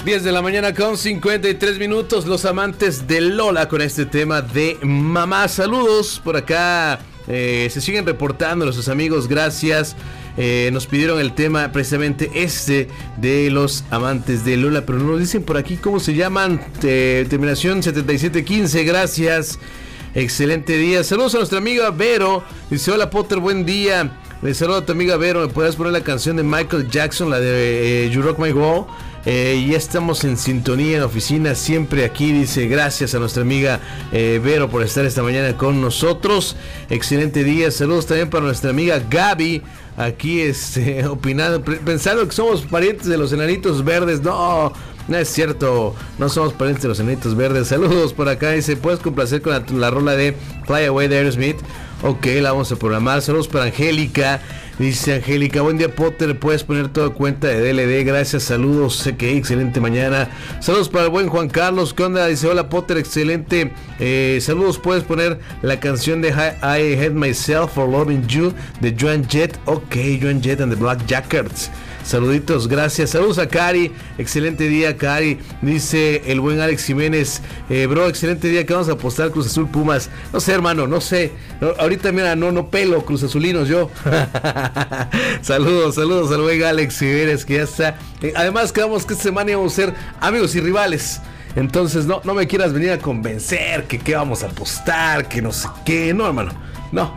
10 de la mañana con 53 minutos. Los amantes de Lola con este tema de mamá. Saludos por acá. Se siguen reportando nuestros amigos. Gracias. Nos pidieron el tema precisamente de los amantes de Lola, pero no nos dicen por aquí cómo se llaman. Terminación 7715. Gracias. Excelente día. Saludos a nuestra amiga Vero. Dice: hola Potter, buen día. Le saludo a tu amiga Vero. ¿Me puedes poner la canción de Michael Jackson, la de You Rock My World? Ya estamos en sintonía en la oficina, siempre aquí. Dice: gracias a nuestra amiga Vero por estar esta mañana con nosotros. Excelente día. Saludos también para nuestra amiga Gaby, aquí opinando, pensando que somos parientes de los enanitos verdes. No es cierto, no somos parientes de los enanitos verdes. Saludos por acá. Dice: ¿puedes complacer con la rola de Fly Away de Aerosmith? Ok, la vamos a programar. Saludos para Angélica. Dice Angélica: buen día Potter, puedes poner toda cuenta de DLD, gracias, saludos, sé que excelente mañana. Saludos para el buen Juan Carlos, ¿qué onda? Dice: hola Potter, excelente, saludos, puedes poner la canción de I Hate Myself for Loving You de Joan Jett. Ok, Joan Jett and the Black Jackets. Saluditos, gracias. Saludos a Cari, excelente día Cari. Dice el buen Alex Jiménez: bro, excelente día, que vamos a apostar Cruz Azul Pumas. No sé, hermano, no sé. Ahorita mira, no pelo Cruz Azulinos yo. Saludos al buen Alex Jiménez, que ya está. Además quedamos que esta semana íbamos a ser amigos y rivales. Entonces no me quieras venir a convencer que vamos a apostar, que no sé qué. No, hermano. No.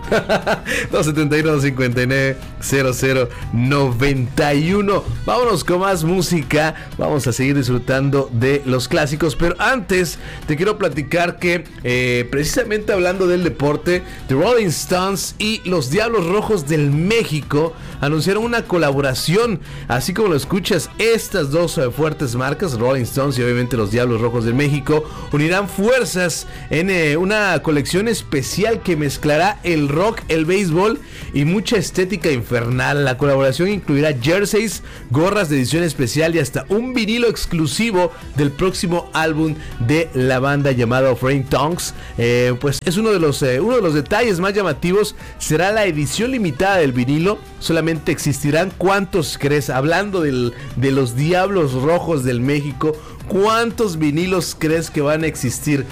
271-59-00-91. Vámonos con más música. Vamos a seguir disfrutando de los clásicos. Pero antes te quiero platicar que precisamente hablando del deporte, The Rolling Stones y los Diablos Rojos del México anunciaron una colaboración. Así como lo escuchas, estas dos fuertes marcas, Rolling Stones y obviamente los Diablos Rojos del México, unirán fuerzas en una colección especial que mezclará el rock, el béisbol y mucha estética infernal. La colaboración incluirá jerseys, gorras de edición especial y hasta un vinilo exclusivo del próximo álbum de la banda llamado Flying Tongues. Pues es uno de los detalles más llamativos. Será la edición limitada del vinilo. Solamente existirán, ¿cuántos crees? Hablando de los Diablos Rojos del México, ¿cuántos vinilos crees que van a existir?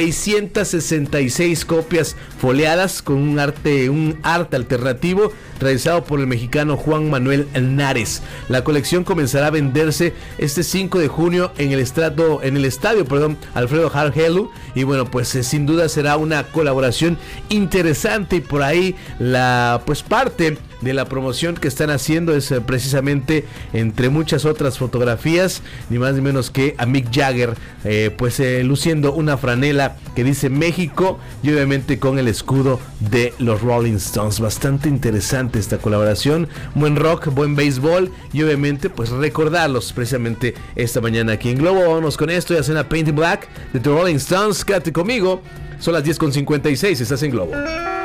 666 copias foliadas con un arte alternativo realizado por el mexicano Juan Manuel Henares. La colección comenzará a venderse este 5 de junio en el estadio Alfredo Hargelu. Y bueno, pues sin duda será una colaboración interesante, y por ahí parte de la promoción que están haciendo es precisamente, entre muchas otras fotografías, ni más ni menos que a Mick Jagger luciendo una franela que dice México y obviamente con el escudo de los Rolling Stones. Bastante interesante esta colaboración. Buen rock, buen béisbol y obviamente pues recordarlos precisamente esta mañana aquí en Globo. Vámonos con esto, ya suena Painting Black de The Rolling Stones. Quédate conmigo, son las 10:56, estás en Globo.